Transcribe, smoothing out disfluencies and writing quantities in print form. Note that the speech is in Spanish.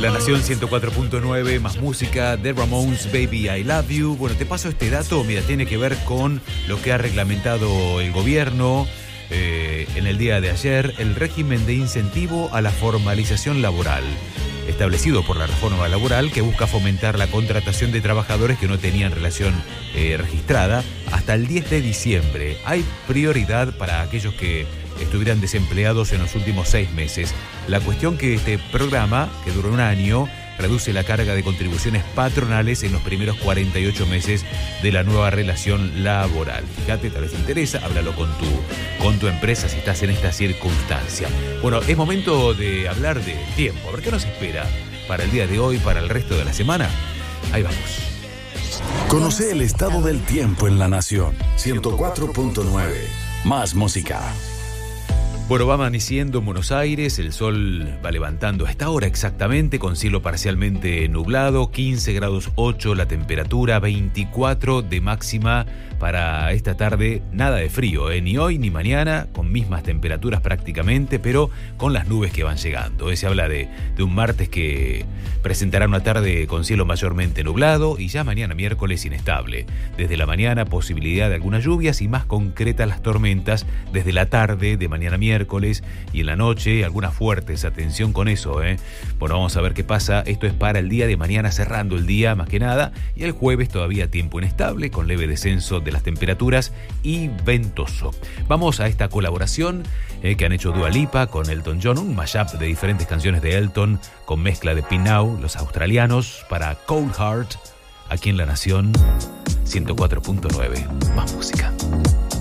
La Nación 104.9, más música, The Ramones, Baby I Love You. Bueno, te paso este dato, mira, tiene que ver con lo que ha reglamentado el gobierno en el día de ayer, el régimen de incentivo a la formalización laboral, establecido por la reforma laboral que busca fomentar la contratación de trabajadores que no tenían relación registrada hasta el 10 de diciembre. Hay prioridad para aquellos que estuvieran desempleados en los últimos 6 meses. La cuestión que este programa, que dura un año, reduce la carga de contribuciones patronales en los primeros 48 meses de la nueva relación laboral. Fíjate, tal vez te interesa, háblalo con tu empresa si estás en esta circunstancia. Bueno, es momento de hablar de tiempo. A ver qué nos espera para el día de hoy, para el resto de la semana. Ahí vamos. Conoce el estado del tiempo en La Nación 104.9. Más música. Bueno, va amaneciendo en Buenos Aires, el sol va levantando a esta hora exactamente, con cielo parcialmente nublado, 15 grados 8 la temperatura, 24 de máxima para esta tarde, nada de frío, ni hoy ni mañana, con mismas temperaturas prácticamente, pero con las nubes que van llegando. Se habla de un martes que presentará una tarde con cielo mayormente nublado y ya mañana miércoles inestable. Desde la mañana posibilidad de algunas lluvias y más concretas las tormentas desde la tarde de mañana miércoles y en la noche algunas fuertes, atención con eso. Bueno, vamos a ver qué pasa. Esto es para el día de mañana, cerrando el día más que nada, y el jueves todavía tiempo inestable con leve descenso de las temperaturas y ventoso. Vamos a esta colaboración que han hecho Dua Lipa con Elton John, un mashup de diferentes canciones de Elton con mezcla de Pin Now, los australianos, para Cold Heart, aquí en La Nación 104.9. Más música.